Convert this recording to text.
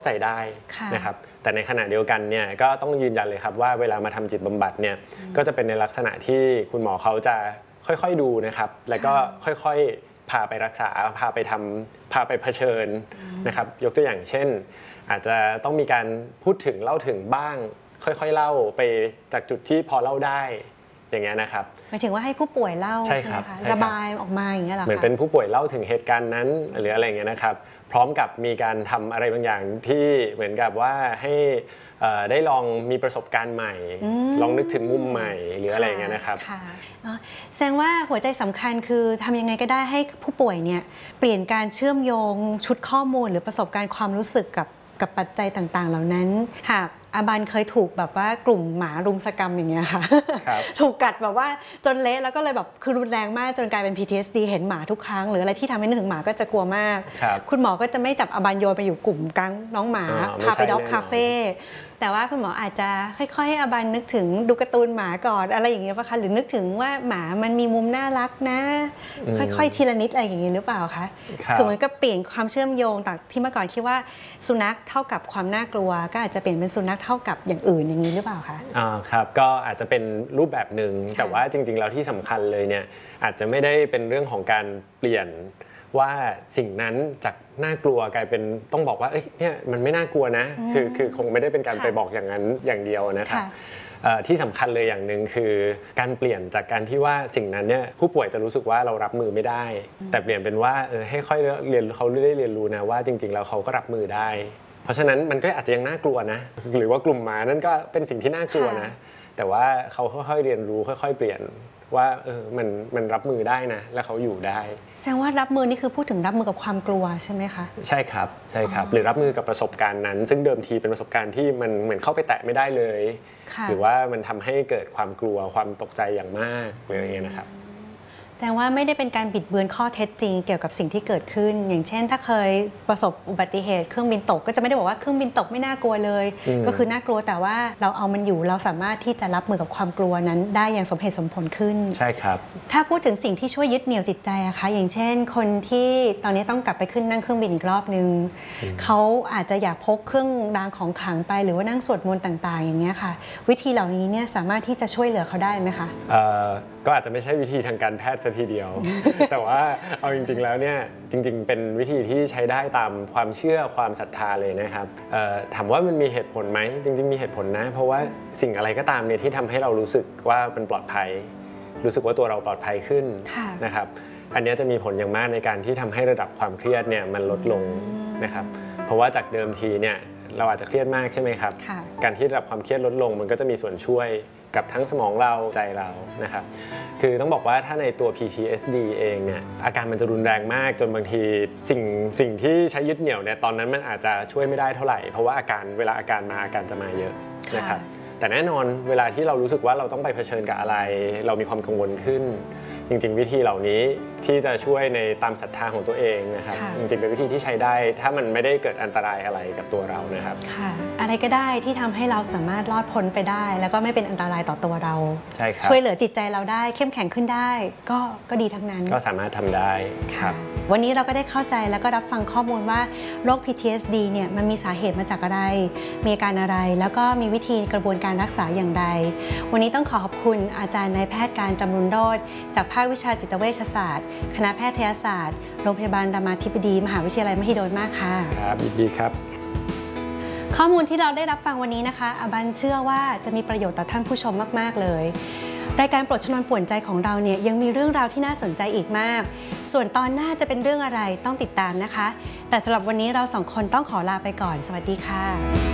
ใจได้นะครับแต่ในขณะเดียวกันเนี่ยก็ต้องยืนยันเลยครับว่าเวลามาทำจิตบำบัดเนี่ยก็จะเป็นในลักษณะที่คุณหมอเขาจะค่อยๆดูนะครับแล้วก็ค่อยๆพาไปรักษาพาไปเผชิญนะครับยกตัวอย่างเช่นอาจจะต้องมีการพูดถึงเล่าถึงบ้างค่อยๆเล่าไปจากจุดที่พอเล่าได้อย่างเงี้ยนะครับหมายถึงว่าให้ผู้ป่วยเล่าใช่ไหมคะระบายออกมาอย่างเงี้ยหรอคะเหมือนเป็นผู้ป่วยเล่าถึงเหตุการณ์นั้นหรืออะไรเงี้ยนะครับพร้อมกับมีการทำอะไรบางอย่างที่เหมือนกับว่าให้ได้ลองมีประสบการณ์ใหม่ลองนึกถึงมุมใหม่หรืออะไรเงี้ยนะครับแสดงว่าหัวใจสำคัญคือทำยังไงก็ได้ให้ผู้ป่วยเนี่ยเปลี่ยนการเชื่อมโยงชุดข้อมูลหรือประสบการณ์ความรู้สึกกับปัจจัยต่างๆเหล่านั้นหากอาบันเคยถูกแบบว่ากลุ่มหมารุมสกรรมอย่างเงี้ยค่ะถูกกัดแบบว่าจนเละแล้วก็เลยแบบคือรุนแรงมากจนกลายเป็น PTSD เห็นหมาทุกครั้งหรืออะไรที่ทำให้นึกถึงหมาก็จะกลัวมากคุณหมอก็จะไม่จับอาบันโยนไปอยู่กลุ่มกังน้องหมาพาไปด็อกคาเฟ่แต่ว่าคุณหมออาจจะค่อยๆให้อาบันนึกถึงดูการ์ตูนหมาก่อนอะไรอย่างเงี้ยป่ะคะหรือนึกถึงว่าหมามันมีมุมน่ารักนะค่อยๆทีละนิดอะไรอย่างเงี้ยหรือเปล่าคะคือมันก็เปลี่ยนความเชื่อมโยงจากที่เมื่อก่อนคิดว่าสุนัขเท่ากับความน่ากลัวก็อาจจะเปลี่ยนเป็นสุนัขเท่ากับอย่างอื่นอย่างนี้หรือเปล่าคะครับก็อาจจะเป็นรูปแบบหนึ่งแต่ว่าจริงๆแล้วที่สำคัญเลยเนี่ยอาจจะไม่ได้เป็นเรื่องของการเปลี่ยนว่าสิ่งนั้นจากน่ากลัวกลายเป็นต้องบอกว่าเนี่ยมันไม่น่ากลัวนะคือคงไม่ได้เป็นการไปบอกอย่างนั้นอย่างเดียวนะครับที่สำคัญเลยอย่างหนึ่งคือการเปลี่ยนจากการที่ว่าสิ่งนั้นเนี่ยผู้ป่วยจะรู้สึกว่าเรารับมือไม่ได้แต่เปลี่ยนเป็นว่าให้ค่อยเรียนเขาได้เรียนรู้นะว่าจริงๆแล้วเขาก็รับมือได้เพราะฉะนั้นมันก็อาจจะยังน่ากลัวนะหรือว่ากลุ่มหมานั่นก็เป็นสิ่งที่น่ากลัวนะแต่ว่าเขาค่อยๆเรียนรู้ค่อยๆเปลี่ยนว่ามันรับมือได้นะและเขาอยู่ได้แสดงว่ารับมือนี่คือพูดถึงรับมือกับความกลัวใช่ไหมคะใช่ครับใช่ครับหรือรับมือกับประสบการณ์นั้นซึ่งเดิมทีเป็นประสบการณ์ที่มันเหมือนเข้าไปแตะไม่ได้เลยหรือว่ามันทำให้เกิดความกลัวความตกใจอย่างมากหรืออะไรเงี้ยนะครับแสดงว่าไม่ได้เป็นการบิดเบือนข้อเท็จจริงเกี่ยวกับสิ่งที่เกิดขึ้นอย่างเช่นถ้าเคยประสบอุบัติเหตุเครื่องบินตกก็จะไม่ได้บอกว่าเครื่องบินตกไม่น่ากลัวเลยก็คือน่ากลัวแต่ว่าเราเอามันอยู่เราสามารถที่จะรับมือกับความกลัวนั้นได้อย่างสมเหตุสมผลขึ้นใช่ครับถ้าพูดถึงสิ่งที่ช่วยยึดเหนี่ยวจิตใจอะคะอย่างเช่นคนที่ตอนนี้ต้องกลับไปขึ้นนั่งเครื่องบินอีกรอบนึงเขาอาจจะอยากพกเครื่องรางของขลังไปหรือว่านั่งสวดมนต์ต่างๆอย่างเงี้ยค่ะวิธีเหล่านี้เนี่ยสามารถที่จะช่วยเหลือเขาได้ไหมคะก็อาจจะไม่ใช่วิธีทางการแพทย์ซะทีเดียว แต่ว่าเอาจริงๆแล้วเนี่ยจริงๆเป็นวิธีที่ใช้ได้ตามความเชื่อความศรัทธาเลยนะครับถามว่ามันมีเหตุผลไหมจริงๆมีเหตุผลนะเพราะว่าสิ่งอะไรก็ตามเนี่ยที่ทำให้เรารู้สึกว่ามันปลอดภัยรู้สึกว่าตัวเราปลอดภัยขึ้นนะครับอันนี้จะมีผลอย่างมากในการที่ทำให้ระดับความเครียดเนี่ยมันลดลงนะครับเพราะว่าจากเดิมทีเนี่ยเราอาจจะเครียดมากใช่ไหมครับการที่ระดับความเครียดลดลงมันก็จะมีส่วนช่วยกับทั้งสมองเราใจเรานะครับคือต้องบอกว่าถ้าในตัว PTSD เองเนี่ยอาการมันจะรุนแรงมากจนบางทีสิ่งที่ใช้ยึดเหนี่ยวเนี่ยตอนนั้นมันอาจจะช่วยไม่ได้เท่าไหร่เพราะว่าเวลาอาการจะมาเยอะนะครับแต่แน่นอนเวลาที่เรารู้สึกว่าเราต้องไปเผชิญกับอะไรเรามีความกังวลขึ้นจริงๆวิธีเหล่านี้ที่จะช่วยในตามศรัทธาของตัวเองนะครับจริงๆเป็นวิธีที่ใช้ได้ถ้ามันไม่ได้เกิดอันตรายอะไรกับตัวเรานะครับอะไรก็ได้ที่ทำให้เราสามารถรอดพ้นไปได้แล้วก็ไม่เป็นอันตรายต่อตัวเราใช่ครับช่วยเหลือจิตใจเราได้เข้มแข็งขึ้นได้ก็ดีทั้งนั้นก็สามารถทำได้ครับวันนี้เราก็ได้เข้าใจแล้วก็รับฟังข้อมูลว่าโรค PTSD เนี่ยมันมีสาเหตุมาจากอะไรมีอาการอะไรแล้วก็มีวิธีกระบวนการรักษาอย่างไรวันนี้ต้องขอบคุณอาจารย์นายแพทย์การจำรุนโรจน์จากภาควิชาจิตเวชศาสตร์คณะแพทยศาสตร์โรงพยาบาลรามาธิบดีมหาวิทยาลัยมหิดลมากค่ะครับยินดีครับข้อมูลที่เราได้รับฟังวันนี้นะคะอาบันเชื่อว่าจะมีประโยชน์ต่อท่านผู้ชมมากๆเลยรายการปลดชนวนป่วนใจของเราเนี่ยยังมีเรื่องราวที่น่าสนใจอีกมากส่วนตอนหน้าจะเป็นเรื่องอะไรต้องติดตามนะคะแต่สำหรับวันนี้เราสองคนต้องขอลาไปก่อนสวัสดีค่ะ